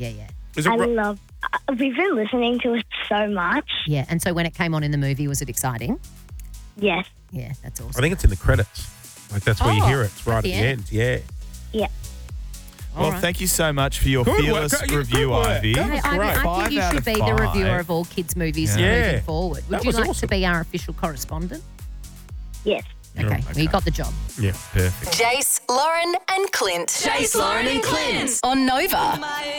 Yeah. We've been listening to it so much. Yeah, and so when it came on in the movie, was it exciting? Yes. Yeah, that's awesome. I think it's in the credits. Like that's where you hear it. It's right at the end. Yeah. Yeah. Well, thank you so much for your fearless review, Ivy. That was great. I think you 5 out should of be the 5. reviewer of all kids' movies Yeah. moving forward. Would That you was like awesome. to be our official correspondent? Yes. Okay, well, you got the job. Yeah, perfect. Jace, Lauren and Clint. Jace, Lauren and Clint on Nova.